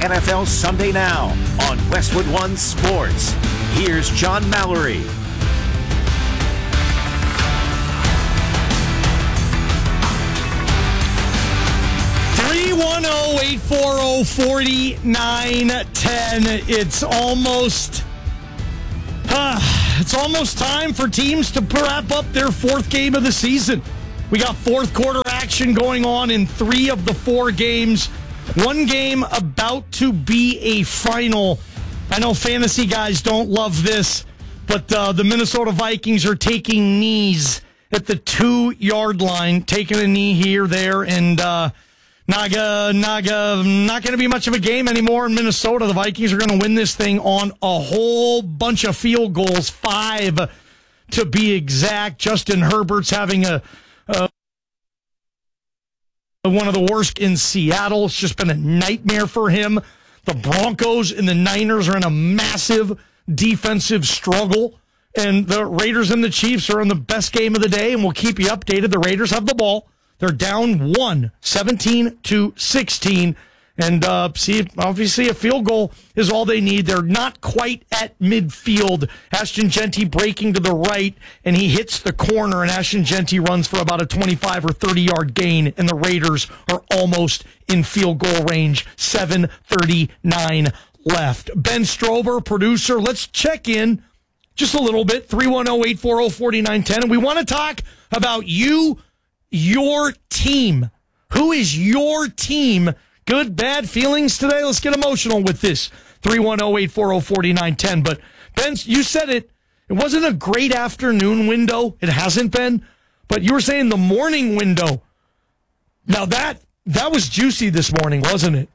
NFL Sunday Now on Westwood One Sports. Here's John Mallory. 310-840-4910. It's almost time for teams to wrap up their fourth game of the season. We got fourth quarter action going on in 3 of the 4 games. One game about to be a final. I know fantasy guys don't love this, but the Minnesota Vikings are taking knees at the 2-yard line, taking a knee here, there, and not going to be much of a game anymore in Minnesota. The Vikings are going to win this thing on a whole bunch of field goals, 5 to be exact. Justin Herbert's having one of the worst in Seattle. It's just been a nightmare for him. The Broncos and the Niners are in a massive defensive struggle. And the Raiders and the Chiefs are in the best game of the day, and we'll keep you updated. The Raiders have the ball. They're down 1, 17-16. And obviously a field goal is all they need. They're not quite at midfield. Ashton Genty breaking to the right, and he hits the corner, and Ashton Genty runs for about a 25 or 30-yard gain, and the Raiders are almost in field goal range. 7:39 left. Ben Strober, producer, let's check in just a little bit. 310-840-4910. And we want to talk about you, your team. Who is your team? Good, bad feelings today? Let's get emotional with this. 310-840-4910. But, Ben, you said it. It wasn't a great afternoon window. It hasn't been. But you were saying the morning window. Now, that was juicy this morning, wasn't it?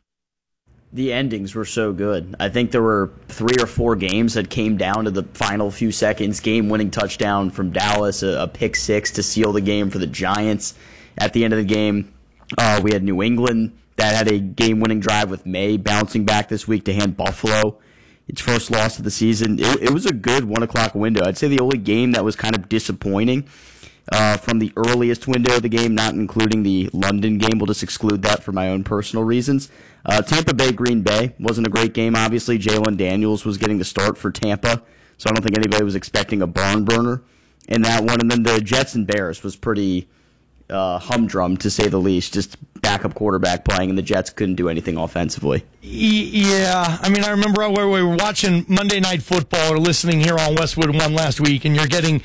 The endings were so good. I think there were 3 or 4 games that came down to the final few seconds. Game-winning touchdown from Dallas, a pick 6 to seal the game for the Giants. At the end of the game, we had New England that had a game-winning drive with May bouncing back this week to hand Buffalo its first loss of the season. It was a good 1 o'clock window. I'd say the only game that was kind of disappointing from the earliest window of the game, not including the London game, we'll just exclude that for my own personal reasons. Tampa Bay, Green Bay wasn't a great game, obviously. Jalen Daniels was getting the start for Tampa, so I don't think anybody was expecting a barn burner in that one. And then the Jets and Bears was pretty humdrum, to say the least. Just backup quarterback playing, and the Jets couldn't do anything offensively. Yeah, I mean, I remember we were watching Monday Night Football or listening here on Westwood One last week, and you're getting,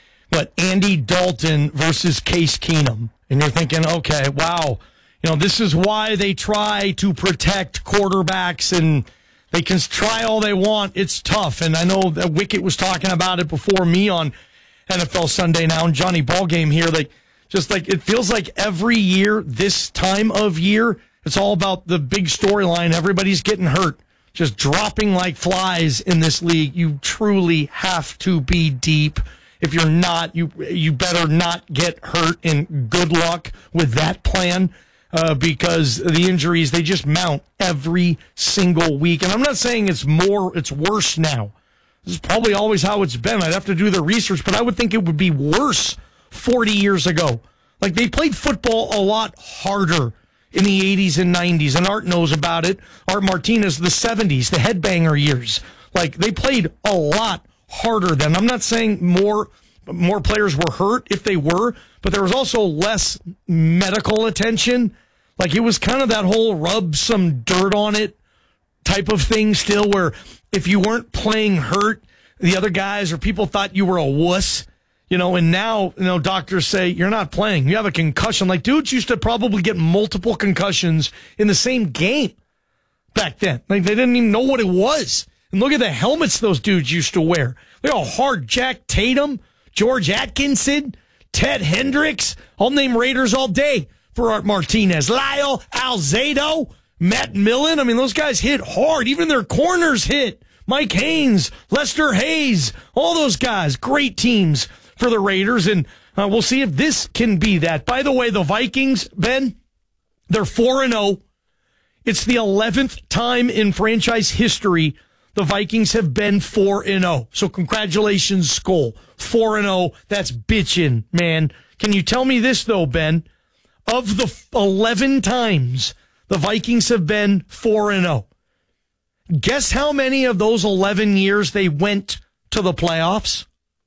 Andy Dalton versus Case Keenum. And you're thinking, okay, wow, this is why they try to protect quarterbacks, and they can try all they want. It's tough. And I know that Wicket was talking about it before me on NFL Sunday Now, and Johnny Ballgame here, it feels like every year, this time of year, it's all about the big storyline. Everybody's getting hurt, just dropping like flies in this league. You truly have to be deep. If you're not, you better not get hurt, and good luck with that plan because the injuries, they just mount every single week. And I'm not saying it's worse now. This is probably always how it's been. I'd have to do the research, but I would think it would be worse 40 years ago. They played football a lot harder in the 80s and 90s, and Art knows about it. Art Martinez, the 70s, the headbanger years. They played a lot harder then. I'm not saying more players were hurt if they were, but there was also less medical attention. It was kind of that whole rub some dirt on it type of thing still, where if you weren't playing hurt, the other guys or people thought you were a wuss. And now, doctors say, you're not playing. You have a concussion. Dudes used to probably get multiple concussions in the same game back then. They didn't even know what it was. And look at the helmets those dudes used to wear. They're all hard. Jack Tatum, George Atkinson, Ted Hendricks. I'll name Raiders all day for Art Martinez. Lyle Alzado, Matt Millen. I mean, those guys hit hard. Even their corners hit. Mike Haynes, Lester Hayes, all those guys. Great teams for the Raiders, and we'll see if this can be that. By the way, the Vikings, Ben, they're 4-0. It's the 11th time in franchise history the Vikings have been 4-0. So congratulations, Skol. 4-0, that's bitchin', man. Can you tell me this, though, Ben? Of the 11 times the Vikings have been 4-0. Guess how many of those 11 years they went to the playoffs?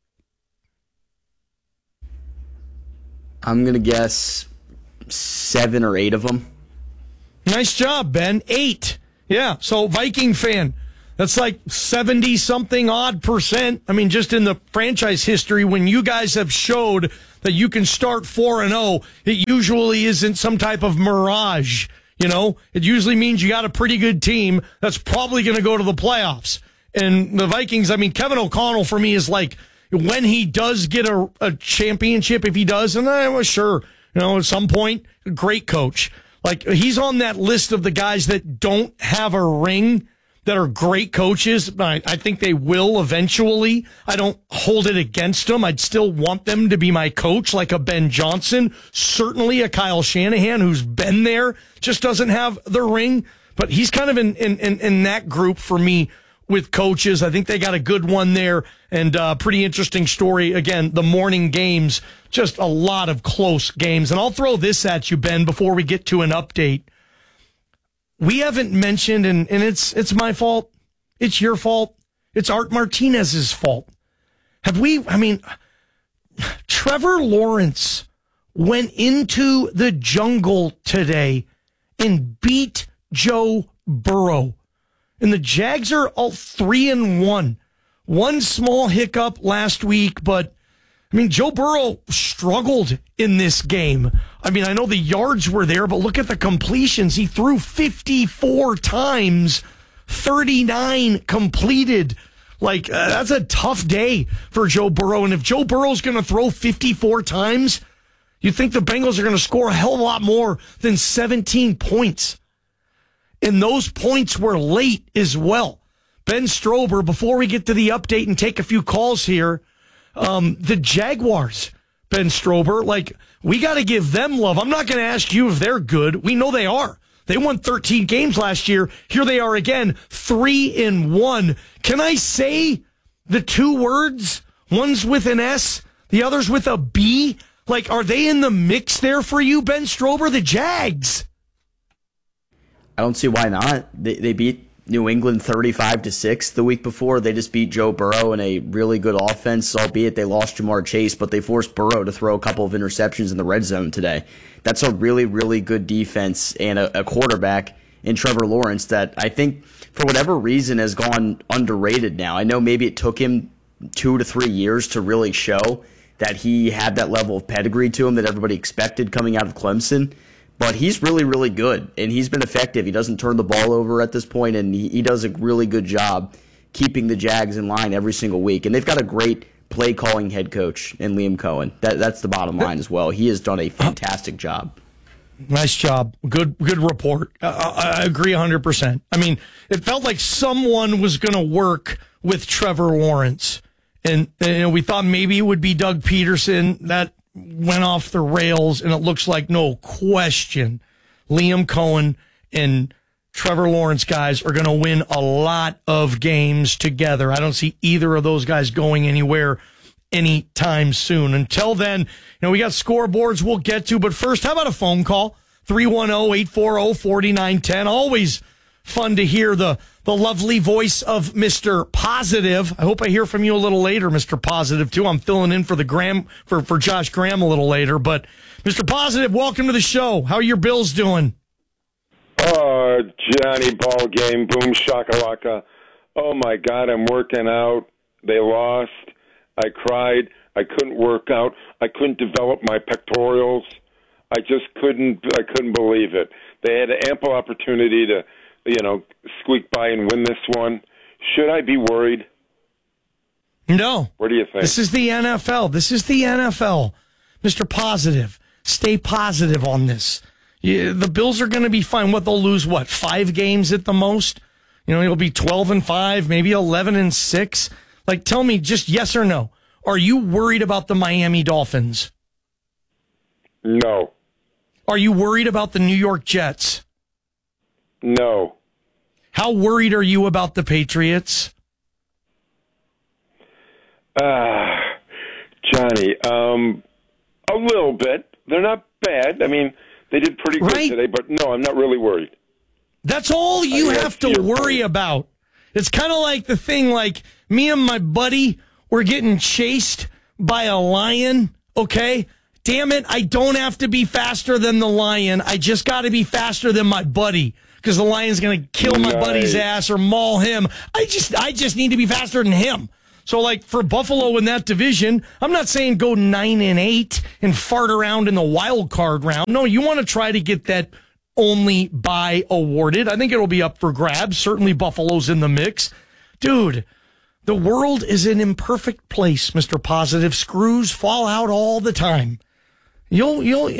I'm going to guess 7 or 8 of them. Nice job, Ben. 8. Yeah, so Viking fan, that's like 70-something odd percent. I mean, just in the franchise history, when you guys have showed that you can start 4-0, it usually isn't some type of mirage. You know, it usually means you got a pretty good team that's probably going to go to the playoffs. And the Vikings, I mean, Kevin O'Connell for me is like, when he does get a championship, if he does, and I was sure, you know, at some point, great coach. Like, he's on that list of the guys that don't have a ring that are great coaches. I think they will eventually. I don't hold it against them. I'd still want them to be my coach, like a Ben Johnson, certainly a Kyle Shanahan who's been there, just doesn't have the ring. But he's kind of in that group for me with coaches. I think they got a good one there, and pretty interesting story. Again, the morning games, just a lot of close games. And I'll throw this at you, Ben, before we get to an update. We haven't mentioned, and it's my fault. It's your fault. It's Art Martinez's fault. Trevor Lawrence went into the jungle today and beat Joe Burrow. And the Jags are all 3-1. One small hiccup last week, but I mean, Joe Burrow struggled in this game. I mean, I know the yards were there, but look at the completions. He threw 54 times, 39 completed. Like, that's a tough day for Joe Burrow. And if Joe Burrow's going to throw 54 times, you think the Bengals are going to score a hell of a lot more than 17 points. And those points were late as well. Ben Strober, before we get to the update and take a few calls here, the Jaguars, Ben Strober, like, we got to give them love. I'm not going to ask you if they're good. We know they are. They won 13 games last year. Here they are again, 3-1. Can I say the 2 words? One's with an S, the other's with a B. Like, are they in the mix there for you, Ben Strober? The Jags. I don't see why not. They beat New England 35-6 the week before. They just beat Joe Burrow in a really good offense, albeit they lost Jamar Chase, but they forced Burrow to throw a couple of interceptions in the red zone today. That's a really, really good defense and a quarterback in Trevor Lawrence that I think, for whatever reason, has gone underrated now. I know maybe it took him 2 to 3 years to really show that he had that level of pedigree to him that everybody expected coming out of Clemson. But he's really, really good, and he's been effective. He doesn't turn the ball over at this point, and he does a really good job keeping the Jags in line every single week. And they've got a great play-calling head coach in Liam Cohen. That's the bottom line as well. He has done a fantastic job. Nice job. Good report. I agree 100%. I mean, it felt like someone was going to work with Trevor Lawrence. And we thought maybe it would be Doug Peterson. That went off the rails, and it looks like, no question, Liam Cohen and Trevor Lawrence guys are going to win a lot of games together. I don't see either of those guys going anywhere anytime soon. Until then, we got scoreboards we'll get to, but first, how about a phone call? 310-840-4910. Always fun to hear the lovely voice of Mr. Positive. I hope I hear from you a little later, Mr. Positive, too. I'm filling in for for Josh Graham a little later. But, Mr. Positive, welcome to the show. How are your Bills doing? Oh, Johnny ball game, boom shakalaka. Oh, my God, I'm working out. They lost. I cried. I couldn't work out. I couldn't develop my pectorals. I just couldn't believe it. They had ample opportunity to squeak by and win this one. Should I be worried? No. What do you think? This is the NFL. Mr. Positive. Stay positive on this. The Bills are going to be fine. They'll lose, 5 games at the most? It'll be 12-5, maybe 11-6. Like, tell me just yes or no. Are you worried about the Miami Dolphins? No. Are you worried about the New York Jets? No. How worried are you about the Patriots? Johnny, a little bit. They're not bad. I mean, They did pretty good today, but no, I'm not really worried. That's all you have to worry about. It's kind of like the thing, like me and my buddy were getting chased by a lion, okay? Damn it, I don't have to be faster than the lion. I just got to be faster than my buddy because the lion's going to kill my buddy's ass or maul him. I just need to be faster than him. So, like, for Buffalo in that division, I'm not saying go 9-8 and fart around in the wild card round. No, you want to try to get that only bye awarded. I think it'll be up for grabs. Certainly Buffalo's in the mix. Dude, the world is an imperfect place, Mr. Positive. Screws fall out all the time. What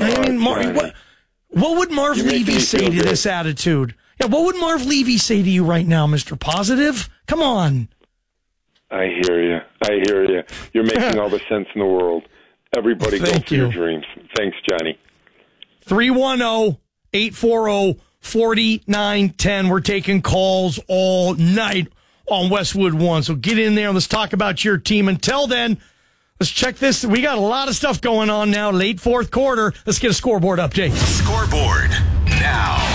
would Marv Levy say to this attitude? Yeah, what would Marv Levy say to you right now, Mr. Positive? Come on. I hear you. You're making all the sense in the world. Everybody go for your dreams. Thanks, Johnny. 310-840-4910. We're taking calls all night on Westwood One. So get in there and let's talk about your team. Until then, let's check this. We got a lot of stuff going on now. Late fourth quarter. Let's get a scoreboard update. Scoreboard now.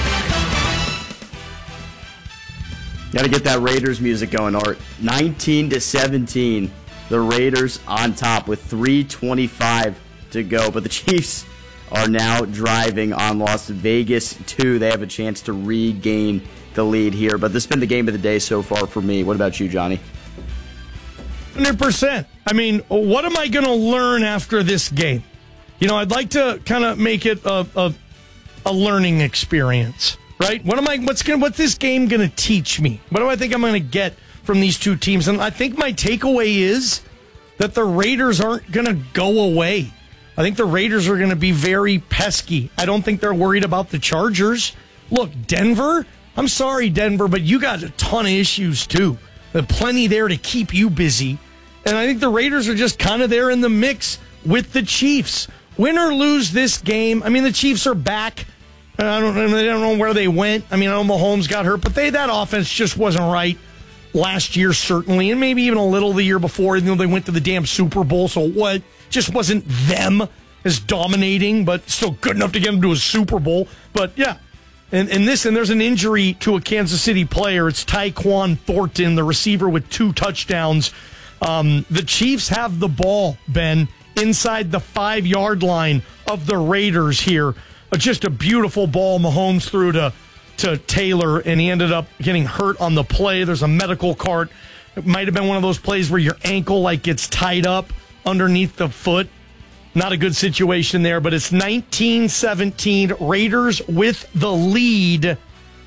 Got to get that Raiders music going, Art. 19-17. The Raiders on top with 3:25 to go. But the Chiefs are now driving on Las Vegas 2. They have a chance to regain the lead here. But this has been the game of the day so far for me. What about you, Johnny? 100%. I mean, what am I going to learn after this game? You know, I'd like to kind of make it a learning experience, right? What's this game going to teach me? What do I think I'm going to get from these two teams? And I think my takeaway is that the Raiders aren't going to go away. I think the Raiders are going to be very pesky. I don't think they're worried about the Chargers. Look, Denver, I'm sorry, Denver, but you got a ton of issues too. There's plenty there to keep you busy. And I think the Raiders are just kind of there in the mix with the Chiefs. Win or lose this game, I mean, the Chiefs are back. I don't know where they went. I mean, I know Mahomes got hurt, but that offense just wasn't right last year, certainly, and maybe even a little the year before, even though they went to the damn Super Bowl. So what? Just wasn't them as dominating, but still good enough to get them to a Super Bowl. But yeah, and there's an injury to a Kansas City player. It's Tyquan Thornton, the receiver with 2 touchdowns. The Chiefs have the ball, Ben, inside the 5-yard line of the Raiders here. Just a beautiful ball Mahomes threw to Taylor, and he ended up getting hurt on the play. There's a medical cart. It might have been one of those plays where your ankle gets tied up underneath the foot. Not a good situation there, but it's 19-17. Raiders with the lead.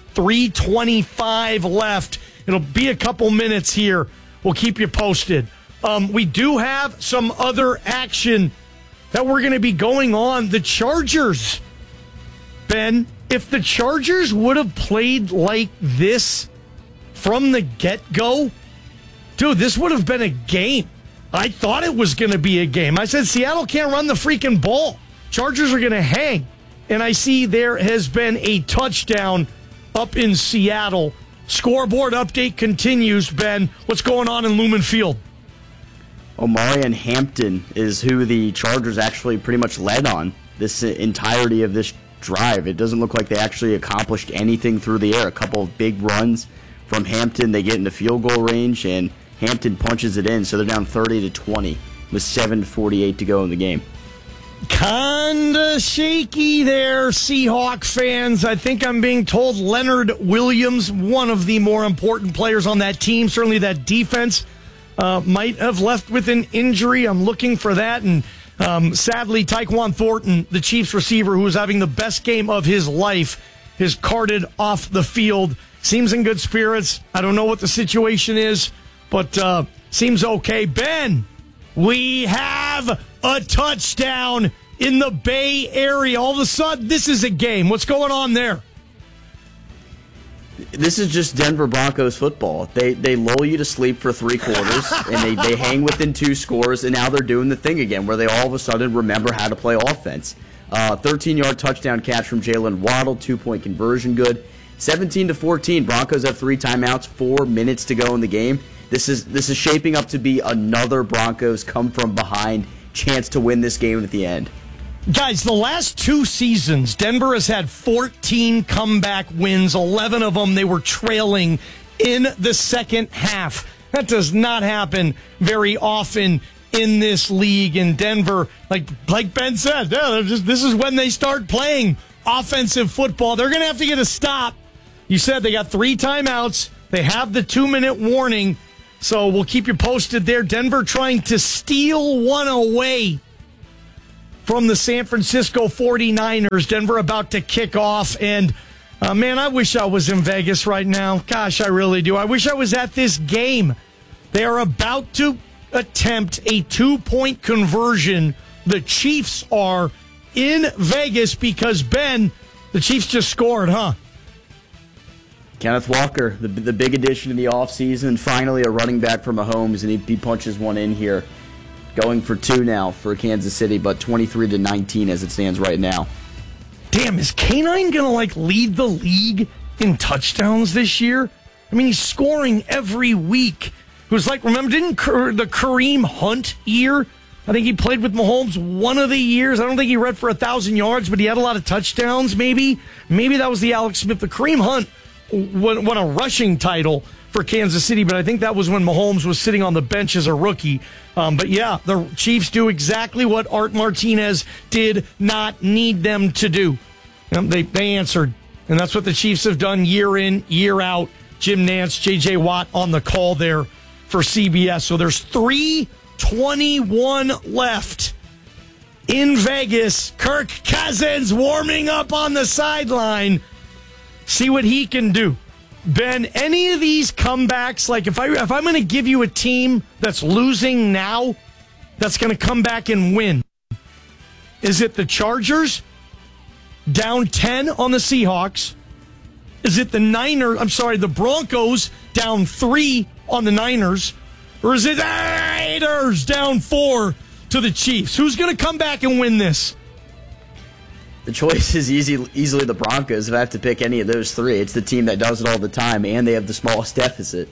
3:25 left. It'll be a couple minutes here. We'll keep you posted. We do have some other action that we're going to be going on. The Chargers, Ben, if the Chargers would have played like this from the get-go, dude, this would have been a game. I thought it was going to be a game. I said Seattle can't run the freaking ball. Chargers are going to hang. And I see there has been a touchdown up in Seattle. Scoreboard update continues, Ben. What's going on in Lumen Field? Omarion Hampton is who the Chargers actually pretty much led on this entirety of this drive. It doesn't look like they actually accomplished anything through the air. A couple of big runs from Hampton. They get into field goal range, and Hampton punches it in, so they're down 30-20 with 7:48 to go in the game. Kinda shaky there, Seahawk fans. I think I'm being told Leonard Williams, one of the more important players on that team, certainly that defense, might have left with an injury. I'm looking for that, and sadly, Tyquan Thornton, the Chiefs receiver who was having the best game of his life, is carted off the field. Seems in good spirits. I don't know what the situation is, but seems okay. Ben, we have a touchdown in the Bay Area. All of a sudden, this is a game. What's going on there? This is just Denver Broncos football. They lull you to sleep for 3 quarters, and they hang within 2 scores, and now they're doing the thing again where they all of a sudden remember how to play offense. 13-yard touchdown catch from Jalen Waddle, 2-point conversion good. 17-14, Broncos have 3 timeouts, 4 minutes to go in the game. This is shaping up to be another Broncos come from behind chance to win this game at the end. Guys, the last 2 seasons, Denver has had 14 comeback wins. 11 of them, they were trailing in the second half. That does not happen very often in this league. In Denver, like Ben said, this is when they start playing offensive football. They're going to have to get a stop. You said they got 3 timeouts. They have the 2-minute warning. So we'll keep you posted there. Denver trying to steal one away from the San Francisco 49ers. Denver about to kick off. And, man, I wish I was in Vegas right now. Gosh, I really do. I wish I was at this game. They are about to attempt a 2-point conversion. The Chiefs are in Vegas because, Ben, the Chiefs just scored, huh? Kenneth Walker, the big addition in the offseason, finally a running back for Mahomes, and he punches one in here. Going for 2 now for Kansas City, but 23-19 as it stands right now. Damn, is K9 going to, lead the league in touchdowns this year? I mean, he's scoring every week. It was remember, didn't the Kareem Hunt year? I think he played with Mahomes one of the years. I don't think he read for 1,000 yards, but he had a lot of touchdowns, maybe. Maybe that was the Alex Smith. The Kareem Hunt won a rushing title for Kansas City, but I think that was when Mahomes was sitting on the bench as a rookie. But yeah, the Chiefs do exactly what Art Martinez did not need them to do. They answered, and that's what the Chiefs have done year in, year out. Jim Nantz, J.J. Watt on the call there for CBS. So there's 3:21 left in Vegas. Kirk Cousins warming up on the sideline. See what he can do. Ben, any of these comebacks, if I'm going to give you a team that's losing now, that's going to come back and win, is it the Chargers down 10 on the Seahawks? Is it the Broncos down 3 on the Niners? Or is it the Raiders down 4 to the Chiefs? Who's going to come back and win this? The choice is easily the Broncos. If I have to pick any of those 3, it's the team that does it all the time, and they have the smallest deficit.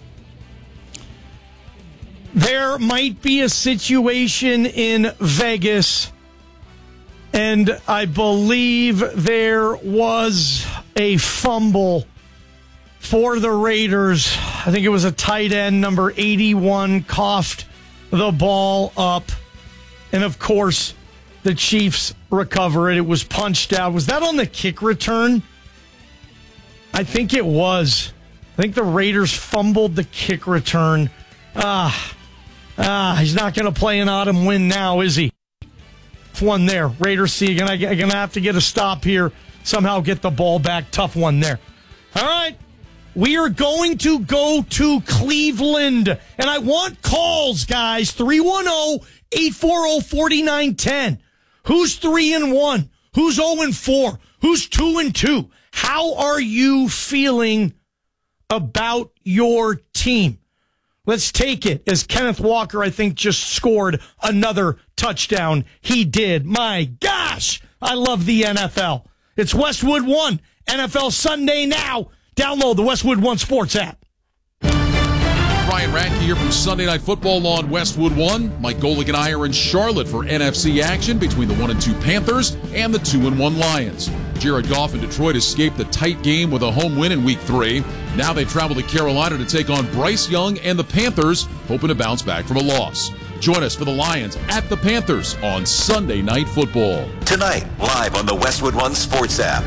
There might be a situation in Vegas, and I believe there was a fumble for the Raiders. I think it was a tight end, number 81, coughed the ball up. And, of course, the Chiefs recover it. It was punched out. Was that on the kick return? I think it was. I think the Raiders fumbled the kick return. He's not going to play an autumn win now, is he? One there. Raiders see going to have to get a stop here. Somehow get the ball back. Tough one there. All right. We are going to go to Cleveland. And I want calls, guys. 310-840-4910. Who's 3-1? Who's 0-4? Who's 2-2? How are you feeling about your team? Let's take it as Kenneth Walker, I think, just scored another touchdown. He did. My gosh, I love the NFL. It's Westwood One, NFL Sunday now. Download the Westwood One Sports app. Ryan Radke here from Sunday Night Football on Westwood One. Mike Golick and I are in Charlotte for NFC action between the 1-2 Panthers and the 2-1 Lions. Jared Goff in Detroit escaped the tight game with a home win in Week 3. Now they travel to Carolina to take on Bryce Young and the Panthers, hoping to bounce back from a loss. Join us for the Lions at the Panthers on Sunday Night Football. Tonight, live on the Westwood One Sports app.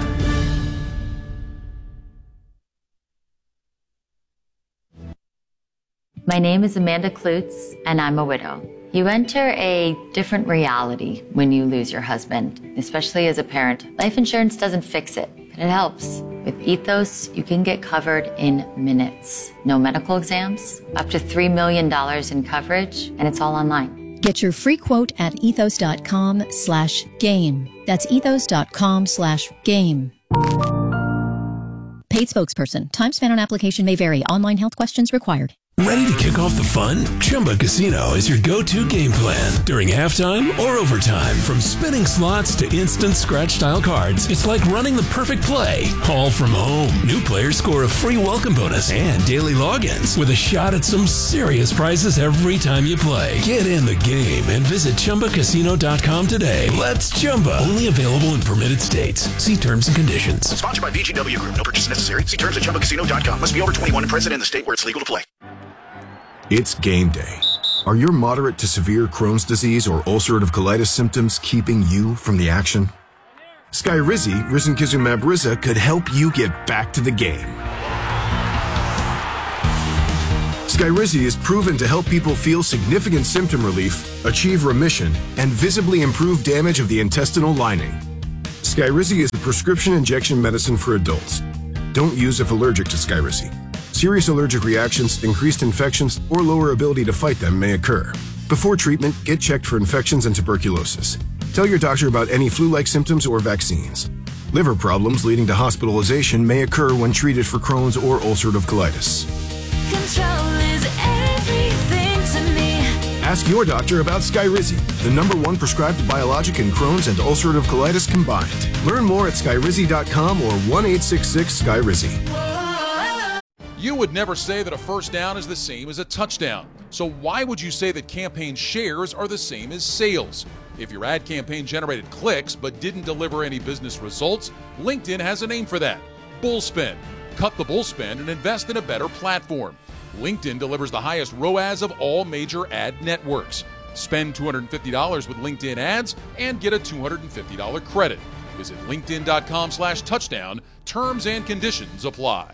My name is Amanda Klutz, and I'm a widow. You enter a different reality when you lose your husband, especially as a parent. Life insurance doesn't fix it, but it helps. With Ethos, you can get covered in minutes. No medical exams, up to $3 million in coverage, and it's all online. Get your free quote at ethos.com/game. That's ethos.com/game. Paid spokesperson. Time spent on application may vary. Online health questions required. Ready to kick off the fun? Chumba Casino is your go-to game plan during halftime or overtime. From spinning slots to instant scratch-style cards, it's like running the perfect play, all from home. New players score a free welcome bonus and daily logins with a shot at some serious prizes every time you play. Get in the game and visit ChumbaCasino.com today. Let's Chumba. Only available in permitted states. See terms and conditions. Sponsored by VGW Group. No purchase necessary. See terms at ChumbaCasino.com. Must be over 21 and present in the state where it's legal to play. It's game day. Are your moderate to severe Crohn's disease or ulcerative colitis symptoms keeping you from the action? Skyrizi, risankizumab Riza, could help you get back to the game. Skyrizi is proven to help people feel significant symptom relief, achieve remission, and visibly improve damage of the intestinal lining. Skyrizi is a prescription injection medicine for adults. Don't use if allergic to Skyrizi. Serious allergic reactions, increased infections, or lower ability to fight them may occur. Before treatment, get checked for infections and tuberculosis. Tell your doctor about any flu-like symptoms or vaccines. Liver problems leading to hospitalization may occur when treated for Crohn's or ulcerative colitis. Control is everything to me. Ask your doctor about Skyrizi, the #1 prescribed biologic in Crohn's and ulcerative colitis combined. Learn more at skyrizi.com or 1-866-SKYRIZI. You would never say that a first down is the same as a touchdown. So why would you say that campaign shares are the same as sales? If your ad campaign generated clicks but didn't deliver any business results, LinkedIn has a name for that: bullspend. Cut the bullspend and invest in a better platform. LinkedIn delivers the highest ROAS of all major ad networks. Spend $250 with LinkedIn ads and get a $250 credit. Visit linkedin.com/touchdown. Terms and conditions apply.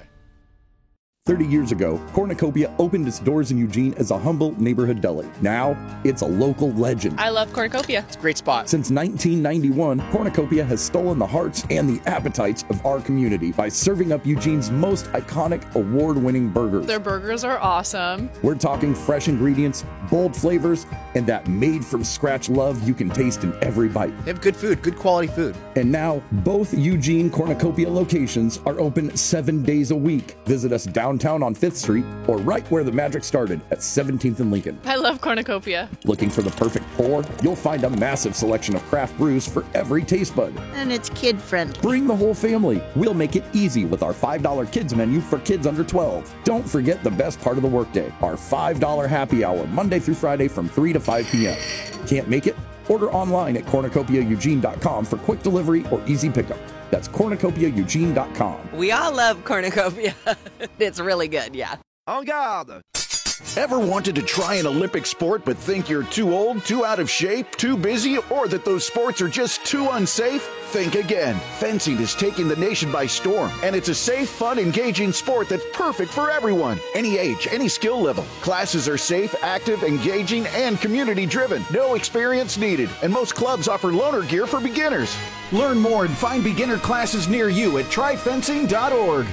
30 years ago, Cornucopia opened its doors in Eugene as a humble neighborhood deli. Now, it's a local legend. I love Cornucopia. It's a great spot. Since 1991, Cornucopia has stolen the hearts and the appetites of our community by serving up Eugene's most iconic award-winning burgers. Their burgers are awesome. We're talking fresh ingredients, bold flavors, and that made-from-scratch love you can taste in every bite. They have good food, good quality food. And now, both Eugene Cornucopia locations are open 7 days a week. Visit us downtown on 5th Street or right where the magic started at 17th and Lincoln. I love Cornucopia. Looking for the perfect pour? You'll find a massive selection of craft brews for every taste bud. And it's kid-friendly. Bring the whole family. We'll make it easy with our $5 kids menu for kids under 12. Don't forget the best part of the workday, our $5 happy hour, Monday through Friday from 3 to 5 p.m. Can't make it? Order online at cornucopiaeugene.com for quick delivery or easy pickup. That's cornucopiaeugene.com. We all love Cornucopia. It's really good, yeah. En garde! Ever wanted to try an Olympic sport but think you're too old, too out of shape, too busy, or that those sports are just too unsafe? Think again. Fencing is taking the nation by storm, and it's a safe, fun, engaging sport that's perfect for everyone. Any age, any skill level. Classes are safe, active, engaging, and community-driven. No experience needed, and most clubs offer loaner gear for beginners. Learn more and find beginner classes near you at tryfencing.org.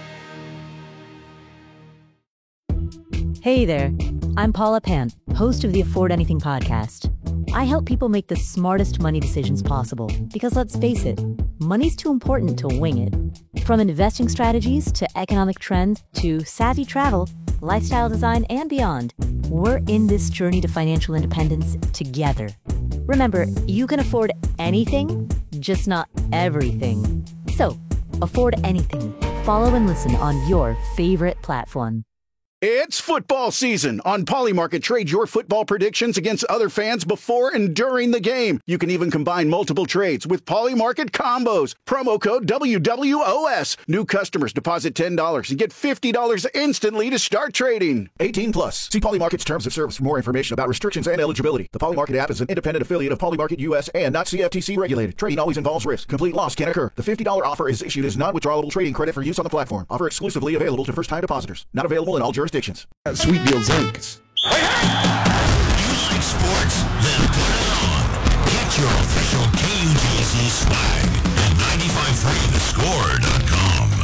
Hey there, I'm Paula Pant, host of the Afford Anything podcast. I help people make the smartest money decisions possible because, let's face it, money's too important to wing it. From investing strategies to economic trends to savvy travel, lifestyle design, and beyond, we're in this journey to financial independence together. Remember, you can afford anything, just not everything. So, afford anything. Follow and listen on your favorite platform. It's football season. On Polymarket, trade your football predictions against other fans before and during the game. You can even combine multiple trades with Polymarket combos. Promo code WWOS. New customers deposit $10 and get $50 instantly to start trading. 18 plus. See Polymarket's terms of service for more information about restrictions and eligibility. The Polymarket app is an independent affiliate of Polymarket US and not CFTC regulated. Trading always involves risk. Complete loss can occur. The $50 offer is issued as non-withdrawable trading credit for use on the platform. Offer exclusively available to first-time depositors. Not available in all jurisdictions. Sweet Deals Inc.